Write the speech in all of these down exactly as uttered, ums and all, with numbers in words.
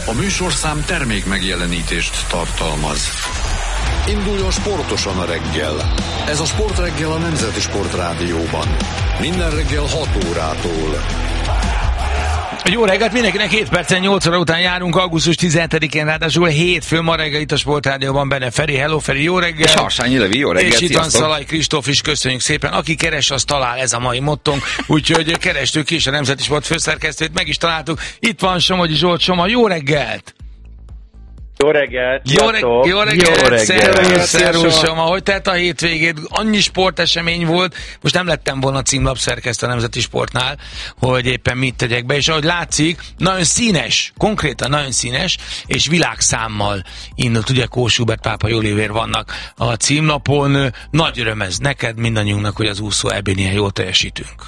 A műsorszám termék megjelenítést tartalmaz. Induljon sportosan a reggel. Ez a Sportreggel a Nemzeti Sportrádióban. Minden reggel hat órától. Jó reggelt mindenkinek, hét percen nyolc óra után járunk, augusztus tizenhetedikén, ráadásul hétfő, ma reggel itt a Sportrádióban benne Feri. Hello Feri, jó reggel! És Harsányi Levi, jó reggel, és itt van Szalai Kristóf is, köszönjük szépen. Aki keres, az talál, ez a mai mottónk. Úgyhogy kerestük ki is a Nemzeti Sport főszerkesztőt, meg is találtuk. Itt van Somogyi Zsolt. Soma, jó reggelt! Jó reggelt! Jó, reg- jó reggelt! Jó reggelt! Szervusz, szervusz, Soma! Hogy telt a hétvégét? Annyi sportesemény volt, most nem lettem volna címlapszerkesztő a Nemzeti Sportnál, hogy éppen mit tegyek be, és ahogy látszik, nagyon színes, konkrétan nagyon színes, és világszámmal indult, ugye Kós Hubert, Pápai Olivér vannak a címlapon. Nagy öröm ez neked, mindannyiunknak, hogy az úszó é bén ilyen jól teljesítünk.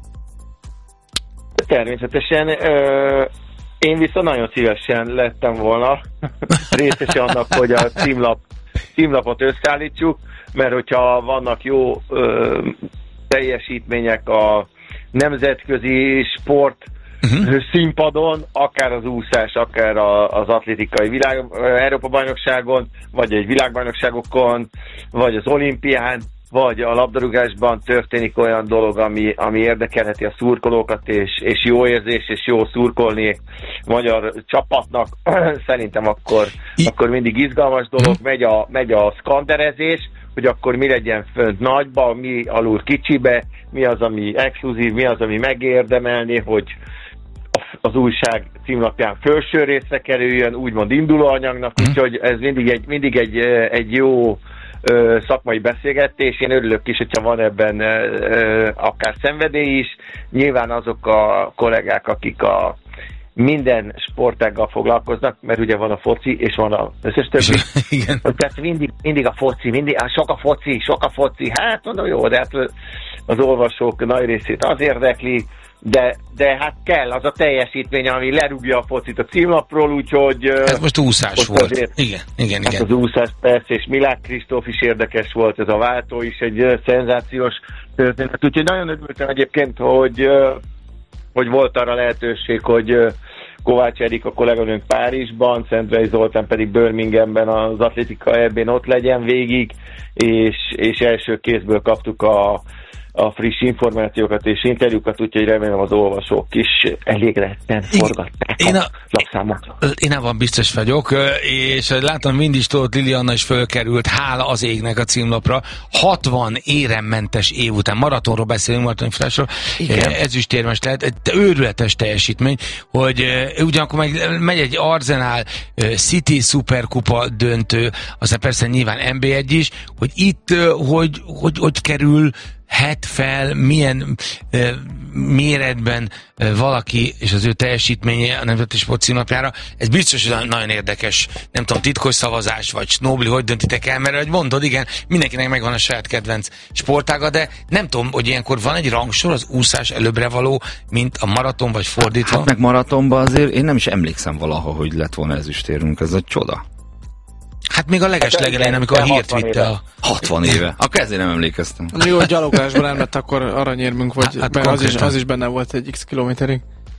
Természetesen ö- én viszont nagyon szívesen lettem volna részese annak, hogy a címlap, címlapot összeállítsuk, mert hogyha vannak jó ö, teljesítmények a nemzetközi sport uh-huh. színpadon, akár az úszás, akár a, az atlétikai világ, Európa-bajnokságon, vagy egy világbajnokságokon, vagy az olimpián, vagy a labdarúgásban történik olyan dolog, ami, ami érdekelheti a szurkolókat, és, és jó érzés, és jó szurkolni magyar csapatnak, szerintem akkor, akkor mindig izgalmas dolog, megy a, megy a szkanderezés, hogy akkor mi legyen fönt nagyba, mi alul kicsibe, mi az, ami exkluzív, mi az, ami megérdemelni, hogy az újság címlapján felső részre kerüljön, úgymond indulóanyagnak, úgyhogy ez mindig egy, mindig egy, egy jó Ö, szakmai beszélgetés. Én örülök is, hogyha van ebben ö, akár szenvedély is. Nyilván azok a kollégák, akik a minden sportággal foglalkoznak, mert ugye van a foci, és van az összes többi. Igen. Tehát mindig, mindig a foci, mindig, á, sok a foci, sok a foci. Hát mondom, jó, de hát az olvasók nagy részét az érdekli, de, de hát kell az a teljesítmény, ami lerúgja a focit a címlapról, úgyhogy... Ez most úszás most volt. Azért, igen, igen, igen. Hát az úszás persze, és Milák Kristóf is érdekes volt, ez a váltó is egy szenzációs történet. Úgyhogy nagyon örültem egyébként, hogy, hogy volt arra lehetőség, hogy Kovács Erika kolléganőnk Párizsban, Szentrei Zoltán pedig Birminghamben az atlétika é bén ott legyen végig, és, és első kézből kaptuk a a friss információkat és interjúkat, úgyhogy remélem az olvasók is elégedetten forgatták én a lapszámot. Én abban biztos vagyok, és látom, Vindics Tóth Lilianna is fölkerült, hála az égnek a címlapra, hatvan éremmentes év után, maratonról beszélünk, maratonfutásról, ezüstérmes lehet, egy őrületes teljesítmény, hogy ugyanakkor meg megy egy Arsenal City Superkupa döntő, aztán persze nyilván en bé egy is, hogy itt hogy, hogy, hogy kerül het fel, milyen e, méretben e, valaki és az ő teljesítménye a Nemzeti Sport címlapjára. Ez biztos, hogy nagyon érdekes, nem tudom, titkos szavazás, vagy Snobli, hogy döntitek el, mert ahogy mondod, igen, mindenkinek megvan a saját kedvenc sportága, de nem tudom, hogy ilyenkor van egy rangsor az úszás előbbre való, mint a maraton, vagy fordítva. Hát meg maratonban azért én nem is emlékszem valaha, hogy lett volna ezüstérünk, ez egy csoda. Hát még a leges legelején, amikor a hírt vitte a... hatvan éve. Akkor ezért nem emlékeztem. Jó, hogy gyalogásban elmett, akkor aranyérmünk, vagy, hát, mert az is, az is benne volt egy x kilométerig.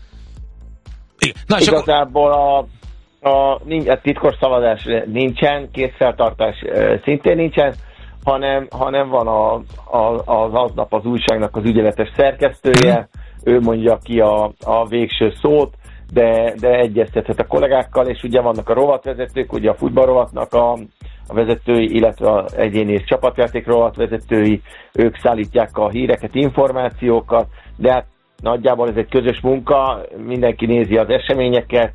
Na, igazából a, a, a titkos szavazás nincsen, kézfeltartás szintén nincsen, hanem, hanem van a, a, az aznap az újságnak az ügyeletes szerkesztője, ő mondja ki a, a végső szót, de, de egyeztethet a kollégákkal, és ugye vannak a rovatvezetők, ugye a futballrovatnak a, a vezetői, illetve az egyéni és csapatjáték rovatvezetői, ők szállítják a híreket, információkat, de hát nagyjából ez egy közös munka, mindenki nézi az eseményeket,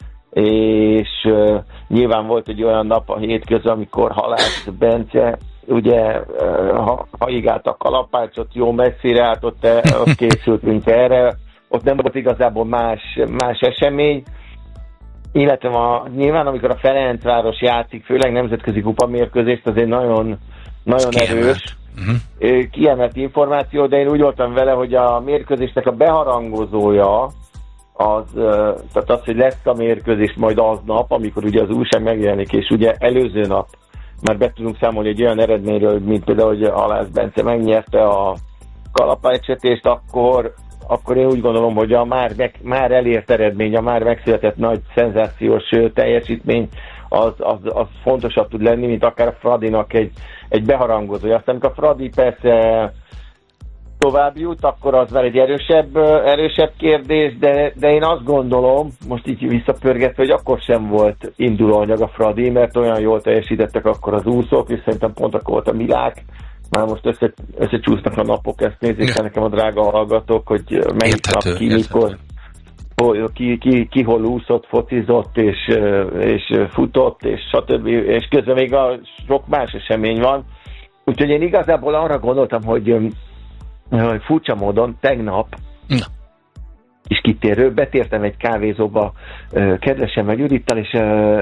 és uh, nyilván volt egy olyan nap a hétközben, amikor Halász Bence ugye uh, haigálta a kalapácsot, jó messzire állt, ott, ott készültünk erre, ott nem volt igazából más, más esemény, illetve a, nyilván amikor a Ferencváros játszik, főleg nemzetközi kupamérkőzést, azért nagyon, nagyon erős, uh-huh. kiemelt információ, de én úgy voltam vele, hogy a mérkőzésnek a beharangozója, az, tehát az, hogy lesz a mérkőzés majd aznap, amikor ugye az újság megjelenik, és ugye előző nap már be tudunk számolni egy olyan eredményről, mint például, hogy Halász Bence megnyerte a kalapácsvetést, akkor akkor én úgy gondolom, hogy a már, meg, már elért eredmény, a már megszületett nagy szenzációs teljesítmény az, az, az fontosabb tud lenni, mint akár a Fradinak egy, egy beharangozója. Aztán amikor a Fradi persze tovább jut, akkor az már egy erősebb, erősebb kérdés, de, de én azt gondolom, most így visszapörgetve, hogy akkor sem volt indulóanyag a Fradi, mert olyan jól teljesítettek akkor az úszók, és szerintem pont akkor volt a Milák. Már most össze, összecsúsznak a napok, ezt nézzék el nekem a drága hallgatók, hogy melyik érthető, nap ki, mikor, ki, ki, ki hol úszott, focizott, és, és futott, és stb. És közben még a sok más esemény van. Úgyhogy én igazából arra gondoltam, hogy, hogy furcsa módon tegnap Na. is kitérő, betértem egy kávézóba kedvesemmel Judittal, és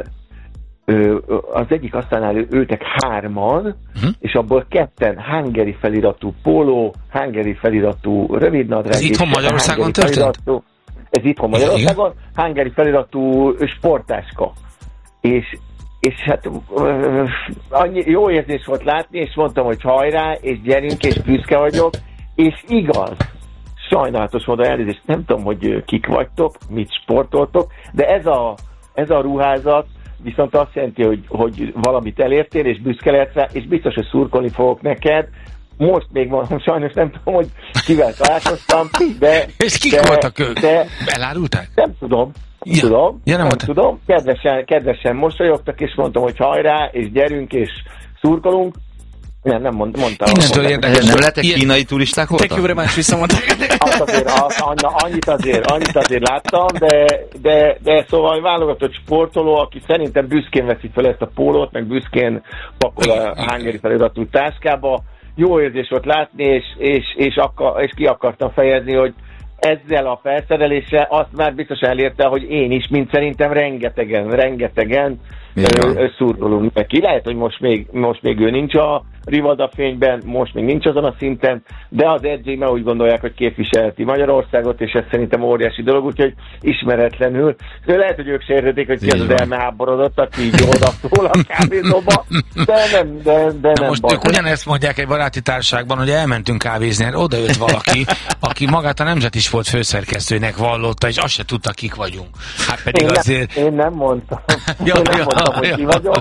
az egyik asztalnál ültek hárman, uh-huh. és abból ketten hungary feliratú póló, hungary feliratú rövidnadrág. Ez itthon Magyarországon történt? Ez itthon Magyarországon, hungary feliratú sportáska. És, és hát annyi jó érzés volt látni, és mondtam, hogy hajrá, és gyerünk, és büszke vagyok, és igaz, sajnálatos módon elnézést, nem tudom, hogy kik vagytok, mit sportoltok, de ez a, ez a ruházat viszont azt jelenti, hogy, hogy valamit elértél, és büszke lehetsz rá, és biztos, hogy szurkolni fogok neked. Most még mondom, sajnos nem tudom, hogy kivel találkoztam, de... És kik de, voltak ők? De, elárulták? Nem tudom. Ja. Tudom, Ja, nem nem tudom. Kedvesen, kedvesen mosolyogtak, és mondtam, hogy hajrá, és gyerünk, és szurkolunk. Nem, nem mond, mondtam. Innentől érdekes. Nem lehetek kínai turisták voltak? Thank you very much, visszamondták. Azt azért, az, annyit, azért, annyit azért láttam, de, de, de szóval válogatott sportoló, aki szerintem büszkén veszi fel ezt a pólót, meg büszkén pakol a hungary feliratú táskába. Jó érzés volt látni, és, és, és, akar, és ki akartam fejezni, hogy ezzel a felszereléssel azt már biztos elérte, hogy én is, mint szerintem rengetegen, rengetegen szurkolunk neki. Lehet, hogy most még, most még ő nincs a Rivada fényben, most még nincs azon a szinten, de az edzők már úgy gondolják, hogy képviselheti Magyarországot, és ez szerintem óriási dolog, úgyhogy ismeretlenül. De lehet, hogy ők se értették, hogy ki az az elmeháborodott, aki így oldasztól a kávézóba, de nem, de, de nem most baj. ők ugyanezt mondják egy baráti társaságban, hogy elmentünk kávézni, odaült valaki, aki magát a Nemzeti Sport főszerkesztőnek vallotta, és azt se tudta, kik vagyunk. Hát pedig én azért... Nem, én nem mondtam. Ja, én nem ja, mondtam, hogy ja. ki vagyok.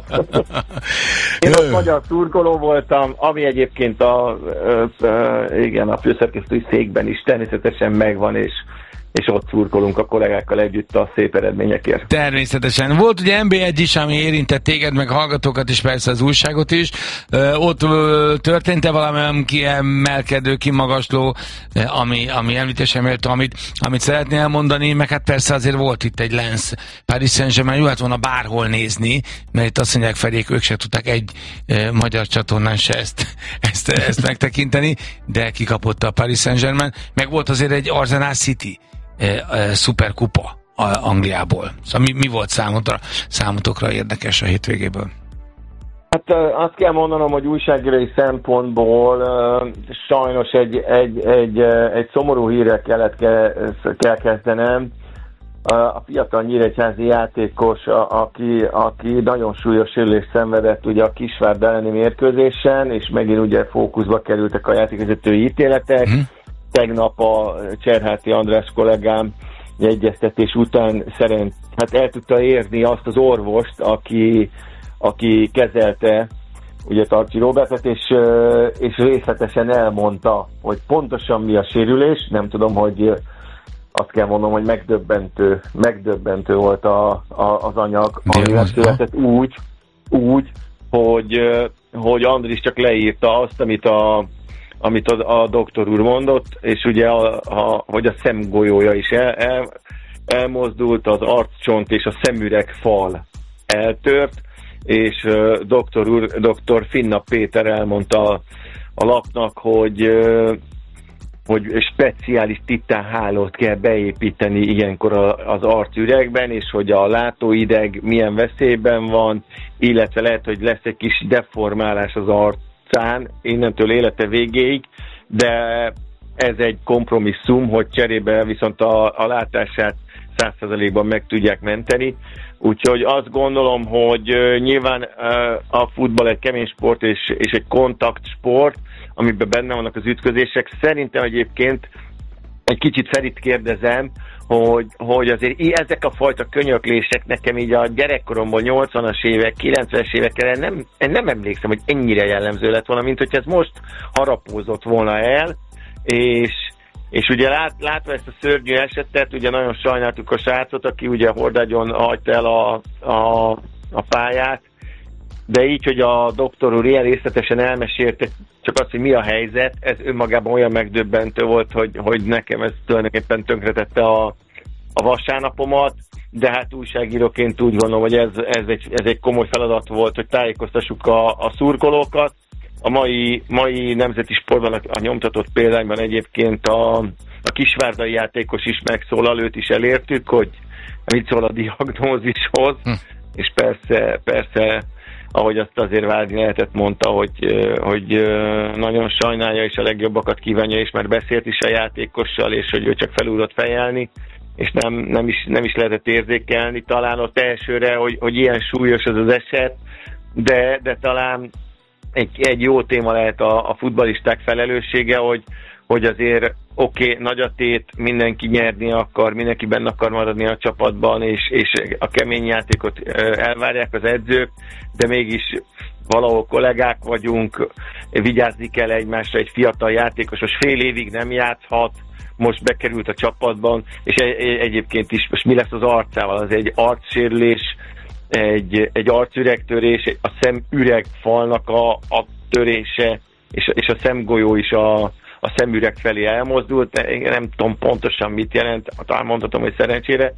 Én ott magyar szurkoló voltam, ami egyébként a, ö, ö, igen, a főszerkesztői székben is természetesen megvan, és, és ott szurkolunk a kollégákkal együtt a szép eredményekért. Természetesen. Volt ugye en bé egy is, ami érintett téged, meg hallgatókat, és persze az újságot is. Ö, ott ö, történt-e valami kiemelkedő, kimagasló, ami, ami említésem méltó, amit, amit szeretnél elmondani, meg hát persze azért volt itt egy Lens Paris Saint-Germain, jó lett volna bárhol nézni, mert itt azt mondják Feriék, ők se tudták egy ö, magyar csatornán se ezt, ezt, ezt megtekinteni, de kikapott a Paris Saint-Germain, meg volt azért egy Arsenal City szuperkupa Angliából. Szóval mi, mi volt számotokra, számotokra érdekes a hétvégéből? Hát azt kell mondanom, hogy újságírói szempontból sajnos egy, egy, egy, egy szomorú hírrel kellett ke, kell kezdenem. A fiatal nyíregyházi játékos, aki, aki nagyon súlyos sérülést szenvedett ugye a Kisvárda elleni mérkőzésen, és megint ugye fókuszba kerültek a játékvezetői ítéletek. Hmm. Tegnap a Cserháti András kollégám egyeztetés után szerint hát el tudta érni azt az orvost, aki, aki kezelte ugye Tarcsi Robertet, és, és részletesen elmondta, hogy pontosan mi a sérülés. Nem tudom, hogy azt kell mondom, hogy megdöbbentő, megdöbbentő volt a, a, az anyag, ami megszületett úgy, úgy, hogy, hogy Andris csak leírta azt, amit a amit a, a doktor úr mondott, és ugye a, a, hogy a szemgolyója is el, el, elmozdult, az arccsont és a szemüreg fal eltört, és uh, doktor úr, doktor Finna Péter elmondta a, a lapnak, hogy, uh, hogy speciális titánhálót kell beépíteni ilyenkor a, az arcüregben, és hogy a látóideg milyen veszélyben van, illetve lehet, hogy lesz egy kis deformálás az arc innentől élete végéig, de ez egy kompromisszum, hogy cserébe viszont a, a látását száz százalékban meg tudják menteni. Úgyhogy azt gondolom, hogy uh, nyilván uh, a futball egy kemény sport és, és egy kontaktsport, amiben benne vannak az ütközések. Szerintem egyébként egy kicsit Ferit kérdezem, hogy, hogy azért ezek a fajta könyöklések nekem így a gyerekkoromból nyolcvanas évek, kilencvenes évekre nem, nem emlékszem, hogy ennyire jellemző lett volna, mint hogy ez most harapózott volna el, és, és ugye lát, látva ezt a szörnyű esetet, ugye nagyon sajnáltuk a srácot, aki ugye Hordágyon hagyta el a, a, a pályát, de így, hogy a doktor úr ilyen részletesen elmesélte csak azt, hogy mi a helyzet, ez önmagában olyan megdöbbentő volt, hogy, hogy nekem ez tulajdonképpen tönkretette a, a vasárnapomat, de hát újságíróként úgy gondolom, hogy ez, ez, egy, ez egy komoly feladat volt, hogy tájékoztassuk a, a szurkolókat. A mai, mai nemzeti sportban a, a nyomtatott példányban egyébként a, a kisvárdai játékos is megszólal, őt is elértük, hogy mit szól a diagnózishoz, hm. és persze, persze ahogy azt azért várni lehetett, mondta, hogy, hogy nagyon sajnálja, és a legjobbakat kívánja, és már beszélt is a játékossal, és hogy ő csak felúrott fejelni, és nem, nem, is, nem is lehetett érzékelni. Talán ott elsőre, hogy, hogy ilyen súlyos az az eset, de, de talán egy, egy jó téma lehet a, a futballisták felelőssége, hogy, hogy azért oké, okay, nagy a tét, mindenki nyerni akar, mindenki benne akar maradni a csapatban, és, és a kemény játékot elvárják az edzők, de mégis valahol kollégák vagyunk, vigyázni kell egymásra, egy fiatal játékos most fél évig nem játszhat, most bekerült a csapatban, és egy, egyébként is most mi lesz az arcával, az egy arcsérülés, egy, egy arcüregtörés, a szemüregfalnak a, a törése, és, és a szemgolyó is a, a szemüreg felé elmozdult, nem tudom pontosan mit jelent, talán mondhatom, hogy szerencsére,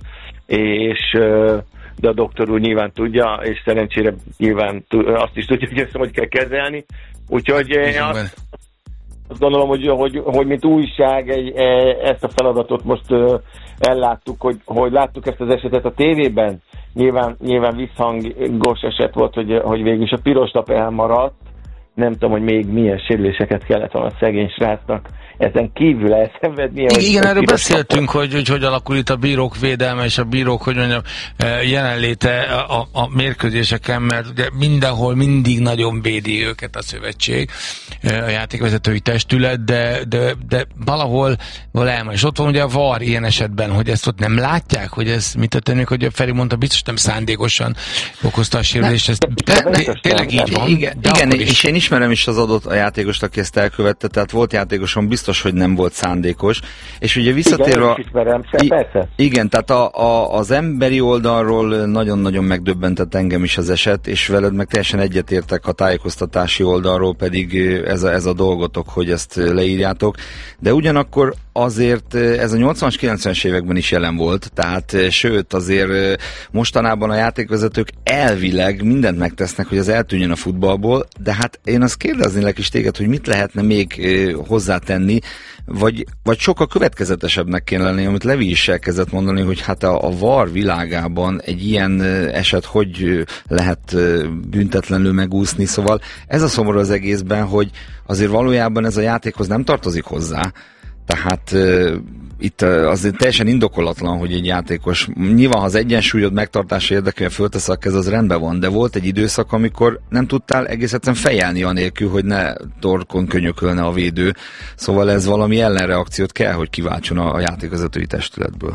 és de a doktor úr nyilván tudja, és szerencsére nyilván azt is tudja, hogy ezt hogy kell kezelni. Úgyhogy én azt, azt gondolom, hogy, hogy, hogy mint újság egy, ezt a feladatot most elláttuk, hogy, hogy láttuk ezt az esetet a tévében. Nyilván, nyilván visszhangos eset volt, hogy, hogy végül is a piros lap elmaradt. Nem tudom, hogy még milyen sérüléseket kellett volna a szegény srácnak ezen kívül elszenvednie. Igen, igen, erről beszéltünk, hogy, hogy hogy alakul itt a bírók védelme és a bírók, hogy mondjam, jelenléte a, a mérkőzéseken, mert ugye mindenhol mindig nagyon védi őket a szövetség, a játékvezetői testület, de, de, de valahol valahol és ott van ugye a VAR ilyen esetben, hogy ezt ott nem látják, hogy ez mit történik, hogy Feri mondta, biztos nem szándékosan okozta a sérülést, ez tényleg így van. Igen, igen és én ismerem is az adott a játékost, aki ezt elkövette, tehát volt játékosom, biztos, hogy nem volt szándékos. És ugye visszatérve... Igen, a... igen, tehát a, a, az emberi oldalról nagyon-nagyon megdöbbentett engem is az eset, és veled meg teljesen egyetértek a tájékoztatási oldalról, pedig ez a, ez a dolgotok, hogy ezt leírjátok. De ugyanakkor azért ez a nyolcvanas, kilencvenes években is jelen volt, tehát sőt azért mostanában a játékvezetők elvileg mindent megtesznek, hogy az eltűnjön a futballból, de hát én azt kérdeznélek is téged, hogy mit lehetne még hozzátenni, vagy, vagy sokkal következetesebbnek kéne lenni, amit Levi is elkezdett mondani, hogy hát a, a VAR világában egy ilyen eset hogy lehet büntetlenül megúszni, szóval ez a szomorú az egészben, hogy azért valójában ez a játékhoz nem tartozik hozzá, tehát uh, itt uh, azért teljesen indokolatlan, hogy egy játékos, nyilván ha az egyensúlyod megtartása érdekében föltesz a kez, az rendben van, de volt egy időszak, amikor nem tudtál egész egyszerűen fejelni anélkül, hogy ne torkon könyökölne a védő, szóval ez valami ellenreakciót kell, hogy kiváltson a, a játékvezetői testületből.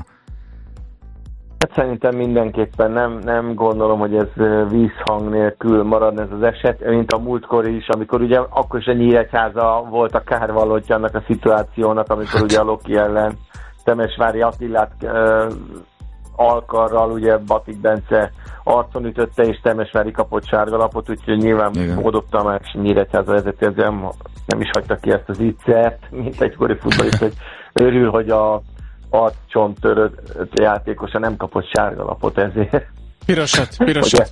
Hát szerintem mindenképpen nem, nem gondolom, hogy ez vízhang nélkül maradna ez az eset, mint a múltkor is, amikor ugye akkor is a Nyíregyháza volt a kárvallottja annak a szituációnak, amikor ugye a Loki ellen Temesvári Attilát uh, alkarral ugye Batik Bence arcon ütötte, és Temesvári kapott sárgalapot, úgyhogy nyilván Módok Tamás Nyíregyháza vezető, nem, nem is hagyta ki ezt az ígyszert, mint egykori futballista, hogy örül, hogy a arccsonttörött játékosa nem kapott sárgalapot ezért. Pirosat, pirosat.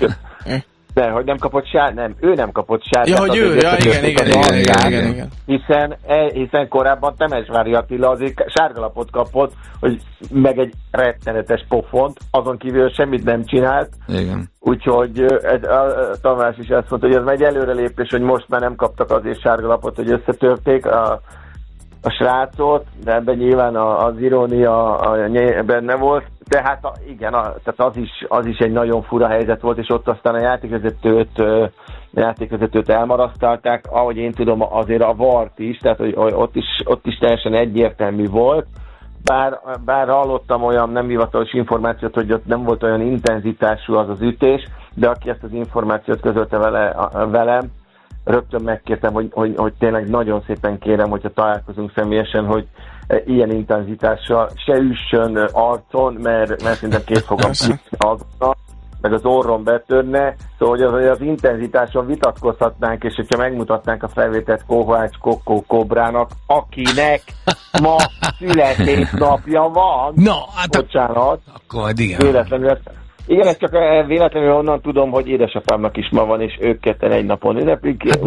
De, hogy nem kapott sár, nem, ő nem kapott sárgát. Ja, hogy ő, ja, igen, igen, igen, igen, igen, igen. Hiszen, hiszen korábban Temesvári Attila azért sárgalapot kapott, hogy meg egy rettenetes pofont, azon kívül semmit nem csinált. Igen. Úgyhogy ez, a, a Tamás is azt mondta, hogy ez egy előrelépés, hogy most már nem kaptak azért sárgalapot, hogy összetörték. A, a srácot, de ebben nyilván az irónia benne volt, tehát igen, a, tehát az is, az is egy nagyon fura helyzet volt, és ott aztán a játékvezetőt, a játékvezetőt elmarasztalták, ahogy én tudom, azért a vart is, tehát hogy ott is, ott is teljesen egyértelmű volt, bár, bár hallottam olyan nem hivatalos információt, hogy ott nem volt olyan intenzitású az az ütés, de aki ezt az információt közölte vele, velem, rögtön megkértem, hogy, hogy, hogy tényleg nagyon szépen kérem, hogyha találkozunk személyesen, hogy ilyen intenzitással se üssön arcon, mert, mert szerintem két fogam azonnal, meg az orron betörne, szóval hogy az, az intenzitáson vitatkozhatnánk, és hogyha megmutatnánk a felvételt Kovács Kokó Kobrának, akinek ma születésnapja van. No, hát bocsánat. Akkor igen. Véletlenül ezt Igen, ezt csak véletlenül onnan tudom, hogy édesapámnak is ma van, és ők ketten egy napon ünneplik. Hát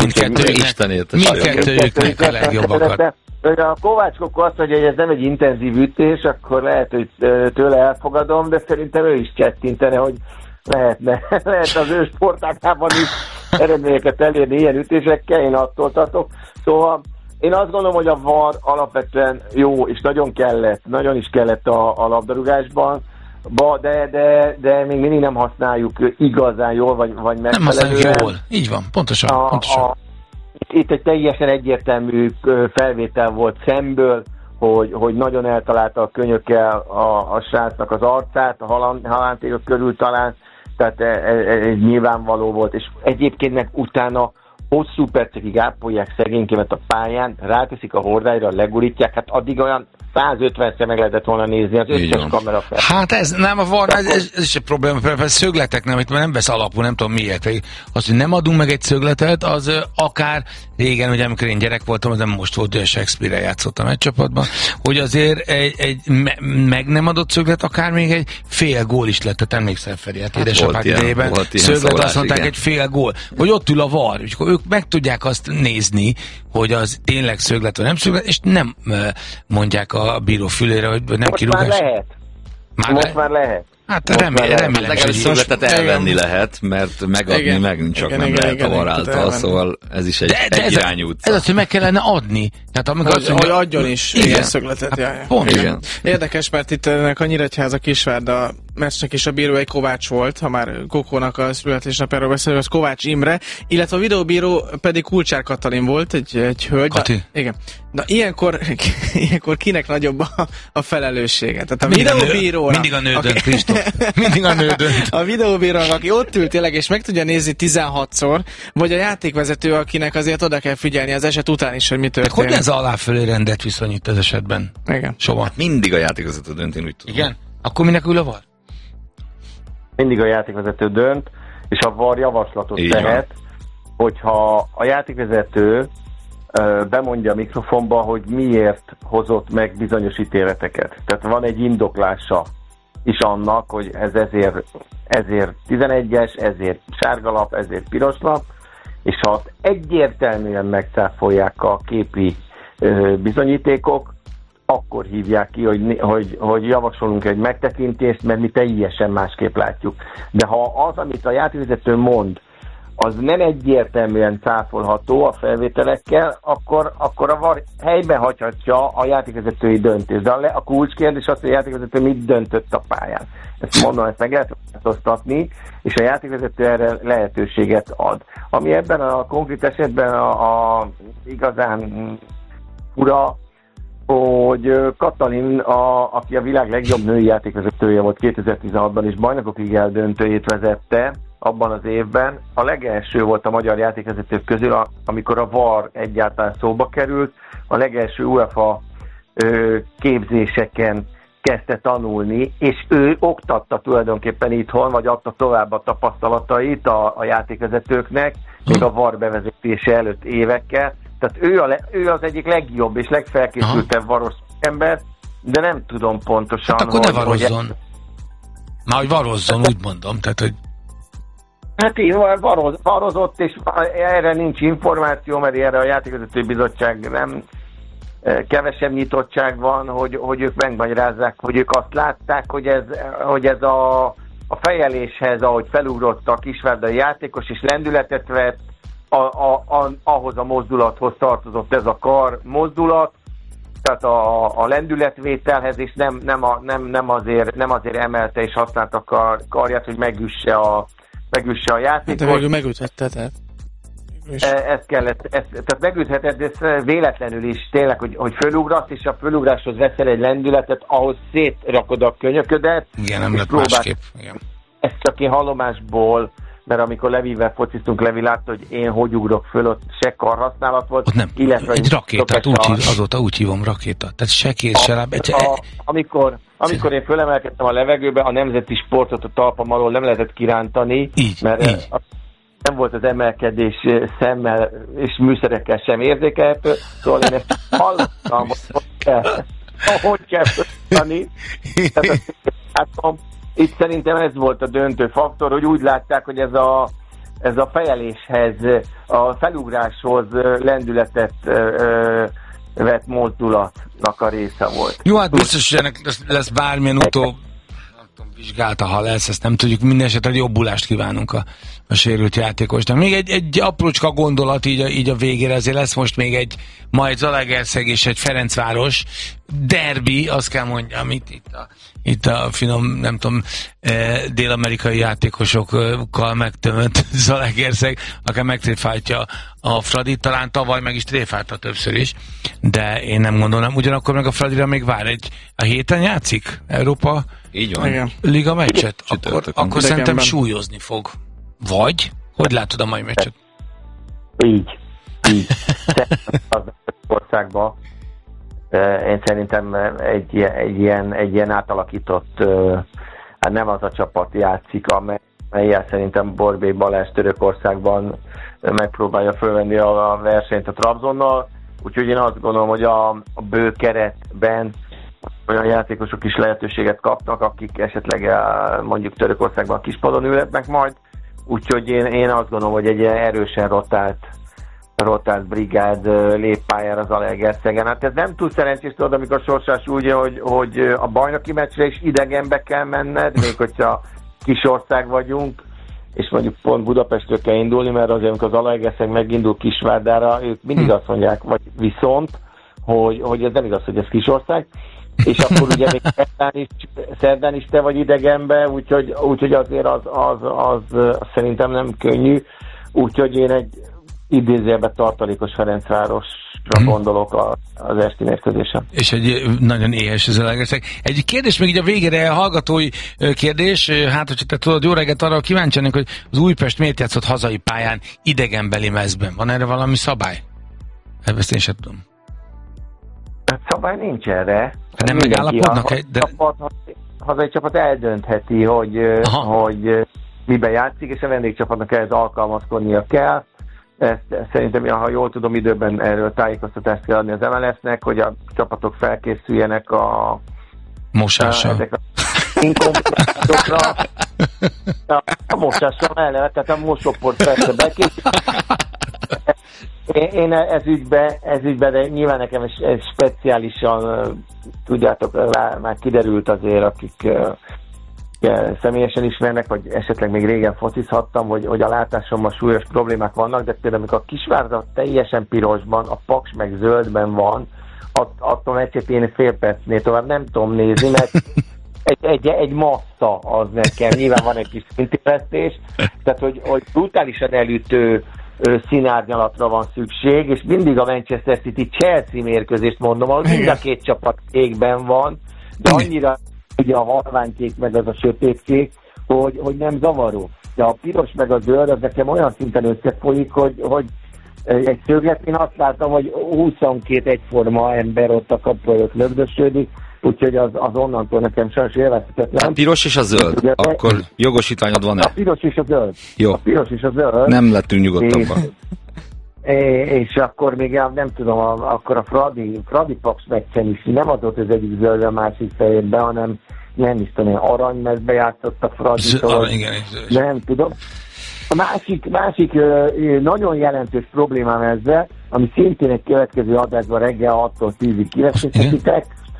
mindkettőjüknek a legjobbakat. A Kovács Kokó azt mondja, hogy ez nem egy intenzív ütés, akkor lehet, hogy tőle elfogadom, de szerintem ő is csettintene, hogy lehetne, lehet az ő sportágában is eredményeket elérni ilyen ütésekkel, én attól tartok. Szóval én azt gondolom, hogy a VAR alapvetően jó, és nagyon kellett, nagyon is kellett a, a labdarúgásban, Ba, de, de, de még mindig nem használjuk igazán jól, vagy, vagy megfelelően. Nem használjuk jól, így van, pontosan. A, pontosan. A, itt egy teljesen egyértelmű felvétel volt szemből, hogy, hogy nagyon eltalálta a könyökkel a, a srácnak az arcát, a halántékok körül talán, tehát ez, ez nyilvánvaló volt, és egyébként meg utána hosszú percekig ápolják szegénykémet a pályán, ráteszik a hordályra, legurítják, hát addig olyan száz ötvenszer meg lehetett volna nézni az összes kamera fel. Hát ez nem a VAR, ez, ez, ez is egy probléma, például szögletek nem, itt nem vesz alapul, nem tudom miért. Az, hogy nem adunk meg egy szögletet, az akár régen, ugye amikor én gyerek voltam, az nem most volt, hogy a Shakespeare-rel játszottam egy csapatban, hogy azért egy, egy me, meg nem adott szöglet, akár még egy fél gól is lett, tehát emlékszel Feri, hát édesapák idejében szöglet, azt mondták, igen. Egy fél gól, hogy ott ül a VAR, és akkor ők meg tudják azt nézni, hogy az tényleg szöglet vagy nem szöglet, és nem mondják a bíró fülére, hogy nem most kirúgás. Már lehet. Már most le... már lehet. Hát remélem, remélem. Legalább szögletet elvenni igen. lehet, mert megadni igen. meg csak igen, nem igen, lehet igen, a VAR által, szóval ez is egy, de, de egy irányú utca. Ez az, hogy meg kellene adni. Hát, amikor hogy, hogy adjon is igen. ilyen szögletet. Hát, pont, igen. Érdekes, mert itt ennek a Nyíregyháza Kisvárda meccsnek is a bíró egy Kovács volt, ha már Kokónak a születésnapjáról beszélünk, az Kovács Imre, illetve a videóbíró pedig Kulcsár Katalin volt, egy, egy hölgy. Kati. De, igen. Na ilyenkor, ilyenkor kinek nagyobb a, a felelőssége? Tehát a mindig videóbírónak. Mindig a nő dönt, Kristóf. Mindig a nő dönt. A videóbírónak, aki ott ül tényleg, és meg tudja nézni tizenhatszor, vagy a játékvezető, akinek azért oda kell figyelni az eset után is, hogy mi történik. Hogy ez aláfölé rendet viszonyít ez esetben? Igen. Soha. Hát mindig a játékvezető dönt, én úgy tudom. Igen? Akkor minek ül a VAR? Mindig a játékvezető dönt, és a VAR javaslatot igen. tehet, hogyha a játékvezető ö, bemondja a mikrofonba, hogy miért hozott meg bizonyos ítéleteket. Tehát van egy indoklása is annak, hogy ez ezért, ezért tizenegyes, ezért sárgalap, ezért piroslap, és ha azt egyértelműen megcáfolják a képi ö, bizonyítékok, akkor hívják ki, hogy, hogy, hogy javasolunk egy megtekintést, mert mi teljesen másképp látjuk. De ha az, amit a játékvezető mond, az nem egyértelműen cáfolható a felvételekkel, akkor, akkor a VAR helyben hagyhatja a játékvezetői döntést. De a, a kulcskérdés az, hogy a játékvezető mit döntött a pályán. Ezt mondom, ezt meg lehet változtatni, és a játékvezető erre lehetőséget ad. Ami ebben a konkrét esetben a, a igazán fura, hogy Katalin, a, aki a világ legjobb női játékvezetője volt kétezer-tizenhatban, és bajnokok ligája döntőjét vezette abban az évben. A legelső volt a magyar játékvezetők közül, amikor a VAR egyáltalán szóba került. A legelső UEFA ö, képzéseken kezdte tanulni, és ő oktatta tulajdonképpen itthon, vagy adta tovább a tapasztalatait a, a játékvezetőknek, még a VAR bevezetése előtt évekkel. Tehát ő, a le, ő az egyik legjobb és legfelkészültebb varos ember, de nem tudom pontosan, hát akkor hogy... ne varozzon. Hogy... Már hogy varozzon, úgy mondom. Tehát, hogy... Hát így varoz, varozott, és erre nincs információ, mert erre a játékvezetői bizottság nem kevesebb nyitottság van, hogy, hogy ők megmagyarázzák, hogy ők azt látták, hogy ez, hogy ez a, a fejeléshez, ahogy felugrott a kisvárdai játékos, és lendületet vett, A, a, a, ahhoz a mozdulathoz tartozott ez a kar mozdulat, tehát a, a lendületvételhez, és nem, nem, a, nem, nem, azért, nem azért emelte és használta a kar, karját, hogy megüsse a, megüsse a játékot. De végül megüthette, tehát. Ezt kellett, ezt, tehát megütheted, de ez véletlenül is tényleg, hogy, hogy fölugrasz, és a fölugráshoz veszel egy lendületet, ahhoz szétrakod a könyöködet. Igen, nem lett másképp. Igen. Ezt csak én hallomásból, mert amikor Levivel fociztunk, Levi látta, hogy én hogy ugrok föl, ott se karhasználat volt. Ott nem, illetve, egy rakétát, úgy hív, azóta úgy hívom rakétát. Tehát se kéz, se láb. Amikor, amikor én fölemelkedtem a levegőbe, a nemzeti sportot a talpam alól nem lehetett kirántani, így, mert így. A, nem volt az emelkedés szemmel és műszerekkel sem érzékelhető, szóval én ezt hallottam, hogy kell, hogy kell földani. Hát, itt szerintem ez volt a döntő faktor, hogy úgy látták, hogy ez a, ez a fejeléshez, a felugráshoz lendületet ö, vett mozdulatnak a része volt. Jó, hát biztos, hogy ennek lesz bármilyen utó vizsgálta, ha lesz, ezt nem tudjuk, minden esetre jobbulást kívánunk a, a sérült játékosnak. Még egy, egy aprócska gondolat így a, így a végére, azért lesz most még egy, ma egy Zalaegerszeg és egy Ferencváros derbi, azt kell mondjam, itt, itt, a, itt a finom, nem tudom, eh, dél-amerikai játékosokkal megtömött Zalaegerszeg, akár megtréfáltja a Fradit, talán tavaly meg is tréfálta többször is, de én nem gondolom, ugyanakkor meg a Fradira még vár egy, a héten játszik Európa így van. Igen. Liga meccset, akkor, akkor szerintem súlyozni fog. Vagy? Hogy látod a mai meccset? Így. Így. Az országban én szerintem egy, egy, ilyen, egy ilyen átalakított, hát nem az a csapat játszik, amelyel szerintem Borbély Balázs Törökországban megpróbálja fölvenni a versenyt a Trabzonnal. Úgyhogy én azt gondolom, hogy a, a bő keretben olyan játékosok is lehetőséget kapnak, akik esetleg mondjuk Törökországban a kispadon ülhetnek majd. Úgyhogy én, én azt gondolom, hogy egy ilyen erősen rotált, rotált brigád lép pályára az Zalaegerszegen. Hát ez nem túl szerencsés, tudod, amikor sorsás úgy, hogy, hogy a bajnoki meccsre is idegenbe kell menned, még hogyha kis ország vagyunk, és mondjuk pont Budapestről kell indulni, mert azért, amikor az Zalaegerszeg megindul Kisvárdára, ők mindig azt mondják, vagy viszont, hogy, hogy ez nem igaz, hogy ez kisország, és akkor ugye még szerdán is, szerdán is te vagy idegenbe, úgyhogy, úgyhogy azért az, az, az, az szerintem nem könnyű, úgyhogy én egy idézőjelben tartalékos Ferencvárosra hmm. gondolok az esti mérkőzésen. És egy nagyon éhes az Zalaegerszeg. Egy kérdés még így a végére, hallgatói kérdés, hát hogyha te tudod, jó reggelt, arra kíváncsi lennék, hogy az Újpest miért játszott hazai pályán idegenbeli mezben? Van erre valami szabály? Ezt én sem tudom. Szabály nincs erre. Nem megállapodnak? A, de... csapat, hazai csapat eldöntheti, hogy, hogy miben játszik, és a vendégcsapatnak ehhez alkalmazkodnia kell. Ezt, szerintem, ha jól tudom, időben erről tájékoztatást kell adni az em el es-nek, hogy a csapatok felkészüljenek a mosással. A, inkomplikátokra. A, a mosással eleve, tehát a mosóport persze bekészül. Én, én ez ügybe, ez ügybe, de nyilván nekem ez, ez speciálisan, tudjátok, már kiderült azért, akik személyesen ismernek, vagy esetleg még régen focizhattam, hogy, hogy a látásommal súlyos problémák vannak, de például amikor a Kisvárda teljesen pirosban, a Paks meg zöldben van, att, attól meccset én fél percnél tovább nem tudom nézni, mert egy, egy, egy massza az nekem, nyilván van egy kis szintéreztés, tehát hogy, hogy brutálisan elütő színárnyalatra van szükség, és mindig a Manchester City Chelsea mérkőzést mondom, ahol mind a két csapat kékben van, de annyira ugye a halványkék meg az a sötétkék, hogy, hogy nem zavaró. De a piros meg a zöld, az nekem olyan szinten összefolyik, hogy, hogy egy szögletén azt láttam, hogy huszonkettő egyforma ember ott a kapuelőtt lögdösödik, úgyhogy az, az onnantól nekem sajnos élvezhetetlen. A piros és a zöld, ugye, akkor jogosítványod van-e? A piros és a zöld. Jó. A piros és a zöld. Nem lettünk nyugodtabban. És, és akkor még nem tudom, akkor a Fradi, Fradi Paks meccsen is nem adott az egyik zöld a másik fejébe, hanem nem is tudom, aranymezbe játszott a Fraditól. Nem tudom. A másik, másik nagyon jelentős problémám ezzel, ami szintén egy következő adásban reggel hattól tízig kiveszítettek,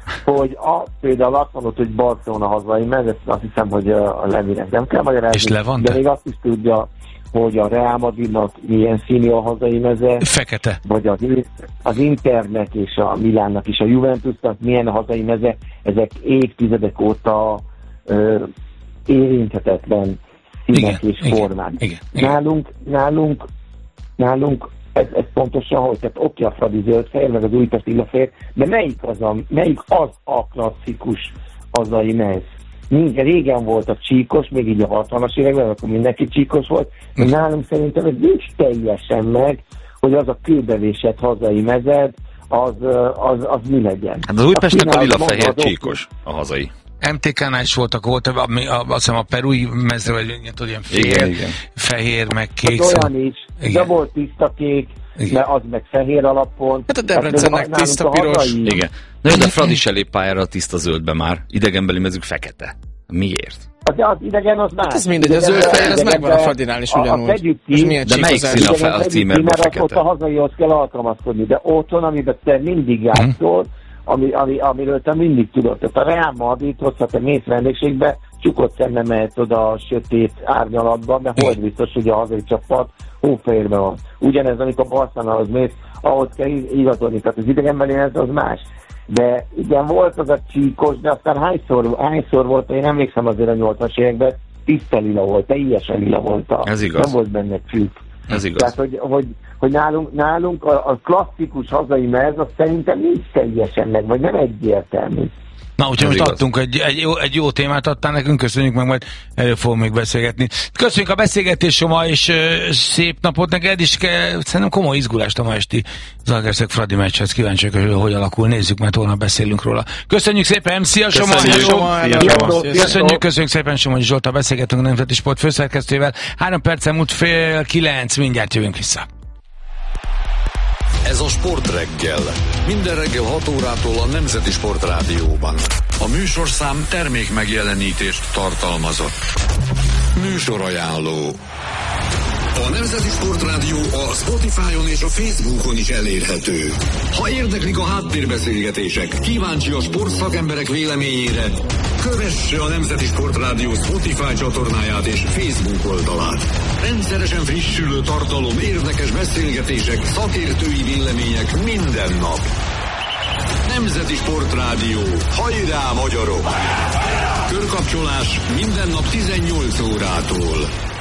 hogy a, például azt mondod, hogy Barcelona hazai mez, ezt azt hiszem, hogy a Levinek nem kell magyarázni. És le van, de még azt is tudja, hogy a Real Madridnak milyen színű a hazai meze. Fekete. Vagy az, az Internek és a Milánnak és a Juventusnak milyen a hazai meze. Ezek évtizedek óta ö, érinthetetlen színek és igen, formák. Igen, igen. Nálunk, nálunk, nálunk ez, ez pontosan hogy, tehát oké, a Fradi zöldfehér, meg az Újpest illafér, de melyik az a, melyik az a klasszikus hazai mez? Nincs, régen volt a csíkos, még így a hatvanas években, akkor mindenki csíkos volt, de nálunk szerintem ez nincs teljesen meg, hogy az a kőbevésett hazai mezed, az, az, az mi legyen. Hát az Újpestnek a lila-fehér csíkos a hazai. em té ká-nál is voltak, volt a, a, azt hiszem a perui mezre, vagy tudod, ilyen fél, igen, igen. fehér, meg kék. Hát olyan is, igen. De volt tiszta kék, de az meg fehér alapon. Hát a Debrecennek tiszta piros. Igen. Na, de Fradi se lép pályára a tiszta zöldbe már. Idegenbeli mezük fekete. Miért? Az, az idegen az más. Hát ez mindegy, a zöld-fehér, ez megvan a Fradinál is ugyanúgy. A, a és milyen de melyik szín a, fel, a címerben fekete? Ott a hazaihoz kell alkalmazkodni, de otthon, amiben te mindig játszol, ami, ami, amiről te mindig tudod. Tehát a Real Madridhoz, ha te mész vendégségbe, csukott szemmel mehetsz oda a sötét árnyalatba, mert hogy biztos, hogy a hazai csapat hófehérben van. Ugyanez, amikor Barcelonához mész, ahhoz kell igazolni, tehát az idegenbeli ez az más. De igen, volt az a csíkos, de aztán hányszor, hányszor volt, én emlékszem azért a nyolcvanas években, tiszta lila volt, teljesen lila volt. A, ez igaz. Nem volt benne csík. Ez igaz. Tehát, hogy, hogy, hogy nálunk, nálunk a, a klasszikus hazai mez, az szerintem nincs teljesen meg, vagy nem egyértelmű. Na, úgyhogy most adtunk egy, egy, jó, egy jó témát adtál nekünk, köszönjük meg, majd erről fogunk még beszélgetni. Köszönjük a beszélgetést, Soma, és uh, szép napot neked, és ke, szerintem komoly izgulást a ma esti Zalaegerszeg Fradi meccshez. Kíváncsiak, hogy hogy alakul, nézzük, mert holnap beszélünk róla. Köszönjük szépen, szia Soma! Köszönjük, köszönjük szépen Somogyi Zsolttal beszélgetünk a Nemzeti Sport főszerkesztővel. Három percen múlt fél kilenc, mindjárt jövünk vissza. Ez a Sportreggel. Minden reggel hat órától a Nemzeti Sport Rádióban. A műsorszám termék megjelenítést tartalmazott. Műsorajánló. A Nemzeti Sport Rádió a Spotify-on és a Facebookon is elérhető. Ha érdeklik a háttérbeszélgetések, kíváncsi a sportszakemberek véleményére, kövesse a Nemzeti Sport Rádió Spotify csatornáját és Facebook oldalát. Rendszeresen frissülő tartalom, érdekes beszélgetések, szakértői vélemények minden nap. Nemzeti Sport Rádió. Hajrá, magyarok! Körkapcsolás minden nap tizennyolc órától.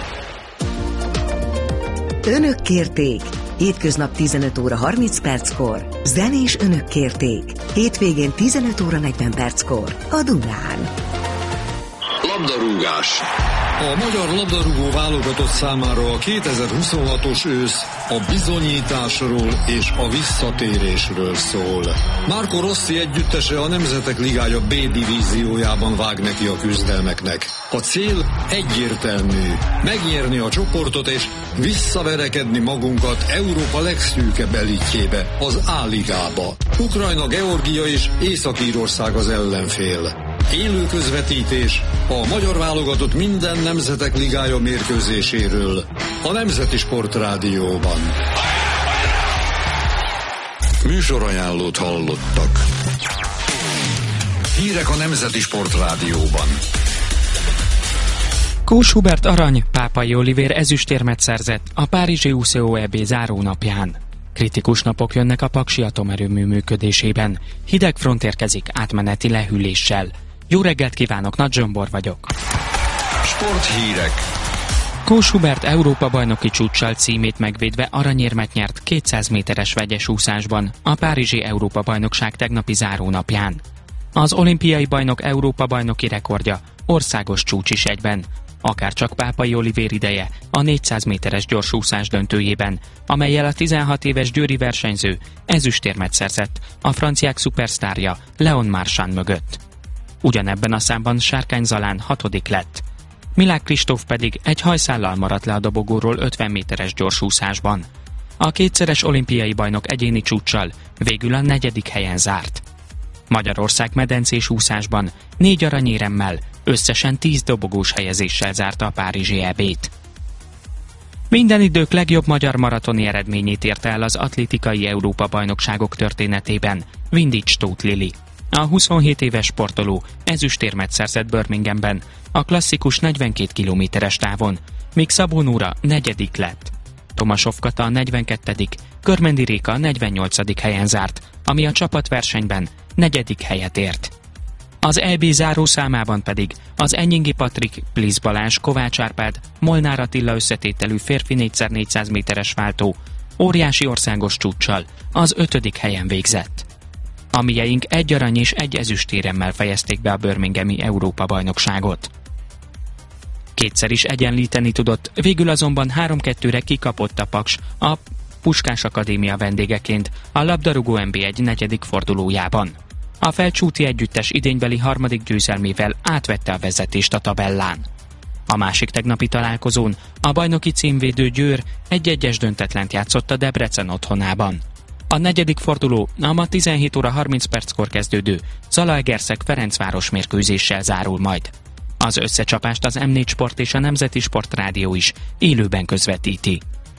Önök kérték. Hétköznap tizenöt óra harminc perckor. Zenés önök kérték. Hétvégén tizenöt óra negyven perckor. A Dunán. Labdarúgás. A magyar labdarúgó válogatott számára a kétezer-huszonhatos ősz a bizonyításról és a visszatérésről szól. Marco Rossi együttese a Nemzetek Ligája B divíziójában vág neki a küzdelmeknek. A cél egyértelmű, megnyerni a csoportot és visszaverekedni magunkat Európa legszűkebb elitjébe, az A-ligába. Ukrajna, Georgia és Észak-Írország az ellenfél. Élő közvetítés a magyar válogatott minden Nemzetek Ligája mérkőzéséről a Nemzeti Sport Rádióban. Műsorajánlót hallottak. Hírek a Nemzeti Sport Rádióban. Kós Hubert arany, Pápai Olivér ezüstérmet szerzett a párizsi u cé o é bé zárónapján. Kritikus napok jönnek a Paksi atomerőmű működésében. Hideg front érkezik átmeneti lehűléssel. Jó reggelt kívánok, Nagy Zsombor vagyok. Sporthírek. Kós Hubert Európa-bajnoki csúccsal címét megvédve aranyérmet nyert kétszáz méteres vegyes úszásban a párizsi Európa-bajnokság tegnapi zárónapján. Az olimpiai bajnok Európa-bajnoki rekordja országos csúcs is egyben, akárcsak Pápai Olivér ideje a négyszáz méteres gyorsúszás döntőjében, amellyel a tizenhat éves győri versenyző ezüstérmet szerzett a franciák szupersztárja Leon Marchand mögött. Ugyanebben a számban Sárkány Zalán hatodik lett. Milák Kristóf pedig egy hajszállal maradt le a dobogóról ötven méteres gyorsúszásban. A kétszeres olimpiai bajnok egyéni csúccsal végül a negyedik helyen zárt. Magyarország medencés úszásban négy aranyéremmel, összesen tíz dobogós helyezéssel zárta a párizsi é bét. Minden idők legjobb magyar maratoni eredményét érte el az atlétikai Európa-bajnokságok történetében Vindics Tóth Lili. A huszonhét éves sportoló ezüstérmet szerzett Birminghamben, a klasszikus negyvenkét kilométeres távon, míg Szabó Nóra negyedik lett. Tomasov Kata a negyvenkettedik, Körmendi Réka a negyvennyolcadik helyen zárt, ami a csapatversenyben negyedik helyet ért. Az é bé zárószámában pedig az Enyingi Patrik, Plisz Balázs, Kovács Árpád, Molnár Attila összetételű férfi négy száz négyszáz méteres váltó óriási országos csúccsal az ötödik helyen végzett. A mieink egy arany és egy ezüstéremmel fejezték be a birminghami Európa-bajnokságot. Kétszer is egyenlíteni tudott, végül azonban három kettőre kikapott a Paks a Puskás Akadémia vendégeként a labdarúgó en bé egy negyedik fordulójában. A Felcsúti együttes idénybeli harmadik győzelmével átvette a vezetést a tabellán. A másik tegnapi találkozón a bajnoki címvédő Győr egy-egyes döntetlent játszott a Debrecen otthonában. A negyedik forduló a ma tizenhét óra harminc perckor kezdődő Zalaegerszeg-Ferencváros mérkőzéssel zárul majd. Az összecsapást az em négy Sport és a Nemzeti Sportrádió is élőben közvetíti.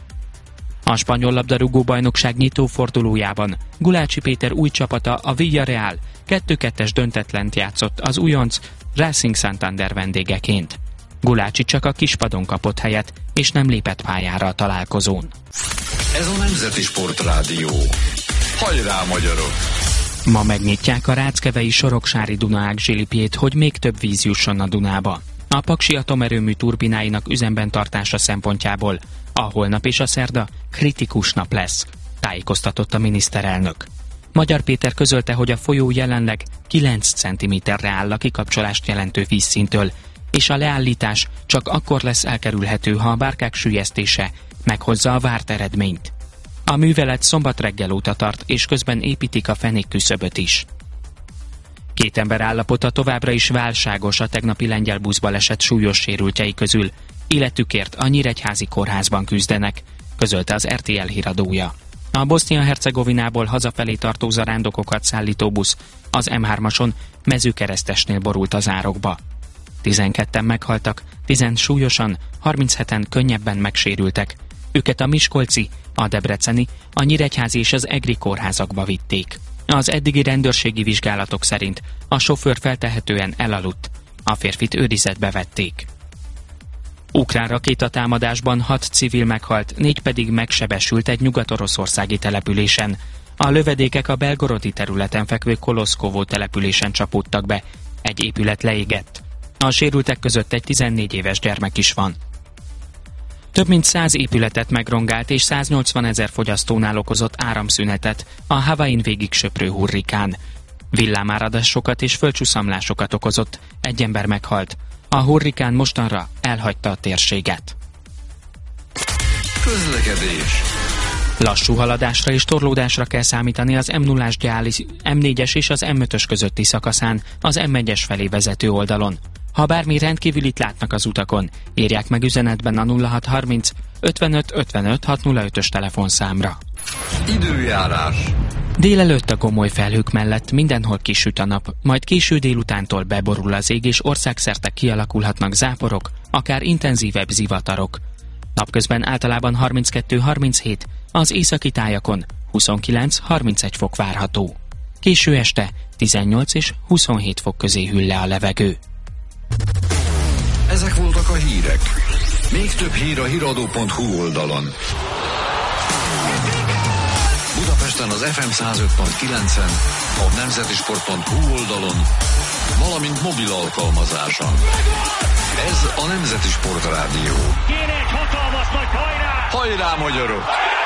A spanyol labdarúgó bajnokság nyitó fordulójában Gulácsi Péter új csapata, a Villarreal kettő kettes döntetlent játszott az újonc Racing Santander vendégeként. Gulácsi csak a kispadon kapott helyet, és nem lépett pályára a találkozón. Ez a Nemzeti Sportrádió. Hajrá, magyarok! Ma megnyitják a Ráckevei Soroksári Dunaág zsilipjét, hogy még több víz jusson a Dunába. A Paksi atomerőmű turbináinak üzemben tartása szempontjából a holnap és a szerda kritikus nap lesz, tájékoztatott a miniszterelnök. Magyar Péter közölte, hogy a folyó jelenleg kilenc centiméterre áll a kikapcsolást jelentő vízszintől, és a leállítás csak akkor lesz elkerülhető, ha a bárkák süllyesztése meghozza a várt eredményt. A művelet szombat reggel óta tart, és közben építik a fenékküszöböt is. Két ember állapota továbbra is válságos a tegnapi lengyel buszbaleset súlyos sérültjei közül. Életükért a Nyíregyházi kórházban küzdenek, közölte az er té el híradója. A Bosznia-Hercegovinából hazafelé tartó zarándokokat szállító busz az em hármason Mezőkeresztesnél borult az árokba. tizenketten meghaltak, tízen súlyosan, harmincheten könnyebben megsérültek. Őket a miskolci, a debreceni, a nyíregyházi és az egri kórházakba vitték. Az eddigi rendőrségi vizsgálatok szerint a sofőr feltehetően elaludt, a férfit őrizetbe vették. Ukrán rakétatámadásban hat civil meghalt, négy pedig megsebesült egy nyugat-oroszországi településen. A lövedékek a belgorodi területen fekvő Koloszkovó településen csapódtak be, egy épület leégett. A sérültek között egy tizennégy éves gyermek is van. Több mint száz épületet megrongált és száznyolcvanezer fogyasztónál okozott áramszünetet a Havain végig söprő hurrikán. Villámáradásokat és földcsúszamlásokat okozott, egy ember meghalt. A hurrikán mostanra elhagyta a térséget. Közlekedés. Lassú haladásra és torlódásra kell számítani az em nullás Gyáli, em négyes és az em ötös közötti szakaszán, az em egyes felé vezető oldalon. Ha bármi rendkívülit látnak az utakon, írják meg üzenetben a nulla hat harminc ötvenöt ötvenöt hat nulla ötös telefonszámra. Időjárás. Délelőtt a gomoly felhők mellett mindenhol kisüt a nap, majd késő délutántól beborul az ég, és országszerte kialakulhatnak záporok, akár intenzívebb zivatarok. Napközben általában harminckettő harminchét, az északi tájakon huszonkilenc harmincegy fok várható. Késő este tizennyolc és huszonhét fok közé hűl le a levegő. Ezek voltak a hírek. Még több hír a híradó pont hu oldalon. Budapesten az ef em száz öt pont kilencen, a nemzeti sport pont hu oldalon, valamint mobil alkalmazáson. Ez a Nemzeti Sportrádió. Kéne egy hatalmas nagy hajrá! Hajrá, magyarok!